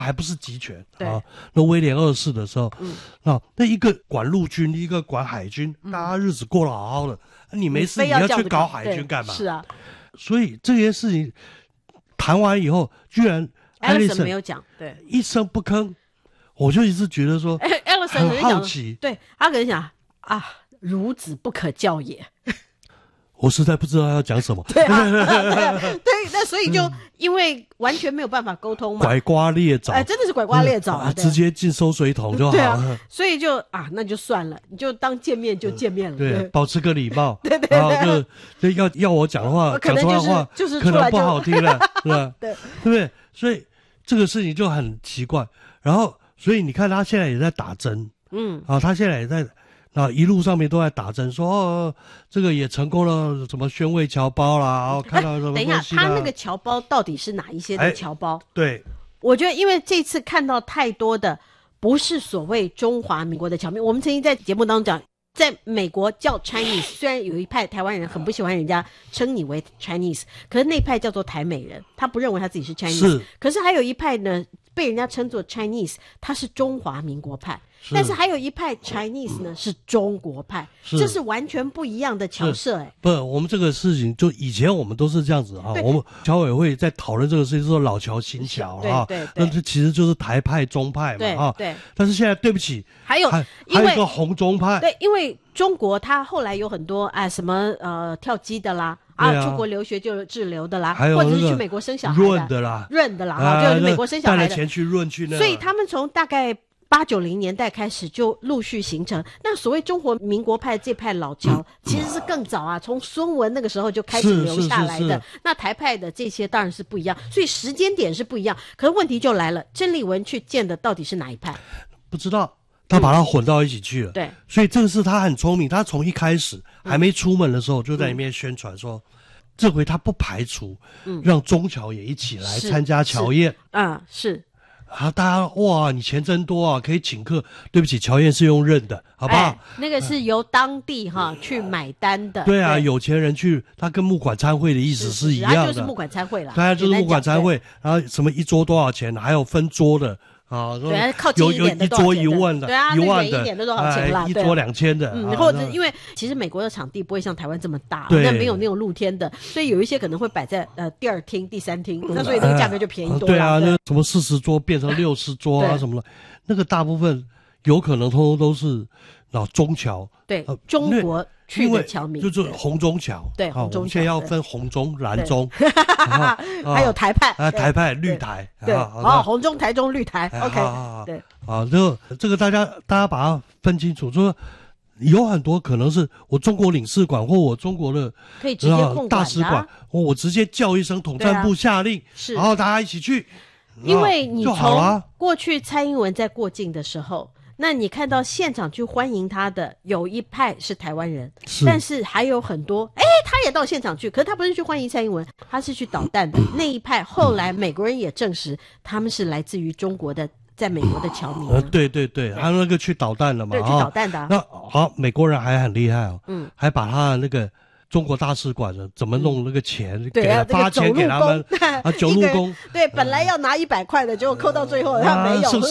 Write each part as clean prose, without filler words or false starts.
还不是集权啊。那威廉2世的时候，那一个管陆军，一个管海军，大家日子过得好好的，你没事你要去搞海军干嘛？ 是啊， 所以这件事情谈完以后，居然 Ellison 没有讲，对， 一声不吭，我就一直觉得说 ，Ellison 很好奇， 对他可能想啊，孺子不可教也。 我实在不知道要讲什么。 对啊，对，那所以就因为完全没有办法沟通嘛， 拐瓜裂枣， 真的是拐瓜裂枣啊， 直接进收水桶就好了。 对啊，所以就那就算了，你就当见面就见面了， 对，保持个礼貌。 对， 然后就要我讲的话，讲出来的话就是可能不好听了，是吧？ 对不对？所以这个事情就很奇怪。然后，所以你看他现在也在打针，他现在也在。一路上面都在打针，说这个也成功了，什么宣慰侨胞啦，然后看到什么东西啦。 等一下，他那个侨胞到底是哪一些的侨胞？ 对， 我觉得因为这次看到太多的不是所谓中华民国的侨民，我们曾经在节目当中讲，在美国叫 Chinese， 虽然有一派台湾人很不喜欢人家称你为 Chinese， 可是那派叫做台美人，他不认为他自己是 Chinese， 可是还有一派呢，被人家称作 Chinese， 他是中华民国派。但是还有一派 Chinese 呢，是中国派，这是完全不一样的侨社。 不，我们这个事情就以前我们都是这样子啊。我们侨委会在讨论这个事情，说老侨新侨啊，那这其实就是台派中派嘛对。 但是现在对不起， 还有一个红中派。 对，因为中国它后来有很多什么跳机的啦。出国留学就滞留的啦，或者是去美国生小孩的啦， 就是美国生小孩的， 带了钱去润去那。 所以他们从大概80-90年代开始就陆续形成。那所谓中华民国派这派老侨，其实是更早啊，从孙文那个时候就开始留下来的。那台派的这些当然是不一样，所以时间点是不一样。可是问题就来了，曾丽文去见的到底是哪一派？ 不知道。他把它混到一起去了， 对， 所以这个是他很聪明。他从一开始还没出门的时候，就在里面宣传说，这回他不排除让中侨也一起来参加侨宴。 是大家哇，你钱真多啊，可以请客。对不起，侨宴是用认的，好不好？ 那个是由当地去买单的。 对啊，有钱人去，他跟募款参会的意思是一样的， 他就是募款参会啦。 对啊，就是募款参会，然后什么一桌多少钱，还有分桌的。 对，靠近一点的有一桌1万的， 对啊， 1万的， 远一点的多少钱啦？ 一桌2000的， 或者因为其实美国的场地不会像台湾这么大，那没有那种露天的，所以有一些可能会摆在第2厅、第3厅，那所以那个价格就便宜多了。 对啊，那什么40桌变成60桌啊什么的，那个大部分有可能通通都是中侨， 对，中国去的侨民， 就是红中侨， 对，红中侨。 现在要分红中、蓝中， 还有台派， 台派、绿台， 对，红中、台中、绿台 ，OK， 对， 这个大家把它分清楚，说有很多可能是我中国领事馆或我中国的可以直接控管大使馆，我直接叫一声统战部下令，然后大家一起去， 因为你从过去蔡英文在过境的时候。那你看到现场去欢迎他的有一派是台湾人，但是还有很多他也到现场去，可是他不是去欢迎蔡英文，他是去捣蛋的那一派。后来美国人也证实他们是来自于中国的，在美国的侨民。 对，他那个去捣蛋了嘛， 对，去捣蛋的。 那好，美国人还很厉害还把他的那个中国大使馆的怎么弄那个钱，发钱给他们走路工。 对，本来要拿100块的，结果扣到最后他没有， 剩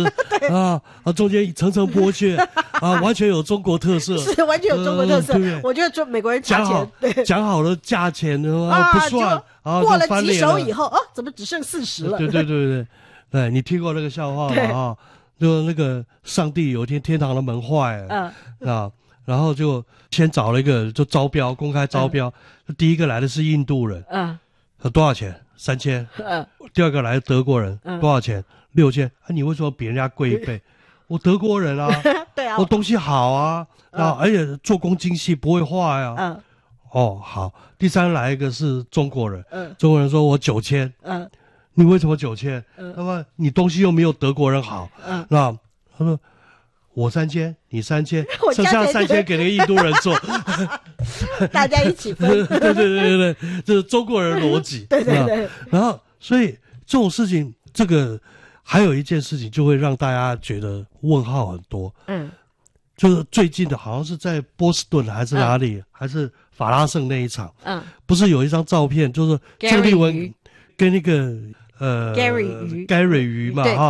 40中间层层剥削完全有中国特色， 是完全有中国特色。我觉得美国人差钱， 讲好了价钱不算， 过了几手以后怎么只剩40了？ 对，你听过那个笑话吗？就那个上帝有一天天堂的门坏了然后就先找了一个就招标，公开招标，第一个来的是印度人，多少钱？3000。第二个来德国人，多少钱？6000。你为什么比人家贵1倍？我德国人啊， 对啊， 我东西好啊，而且做工精细，不会坏啊。好。第3来一个是中国人，中国人说我9000，你为什么9000？那么你东西又没有德国人好，那他说。我3000，你3000，剩下3000给那个印度人做， 大家一起分。 对，这是中国人逻辑。对。然后，所以这种事情，这个还有一件事情，就会让大家觉得问号很多。就是最近的，好像是在波士顿还是哪里，还是法拉盛那一场。不是有一张照片，就是郑丽文跟那个 Gary 鱼 Gary 鱼嘛， 对哈。